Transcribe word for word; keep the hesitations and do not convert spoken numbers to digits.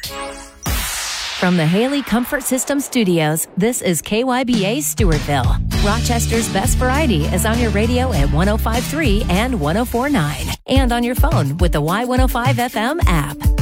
From the Haley Comfort System Studios, this is K Y B A Stewartville. Rochester's best variety is on your radio at one oh five point three and one oh four point nine, and on your phone with the Y one oh five F M app.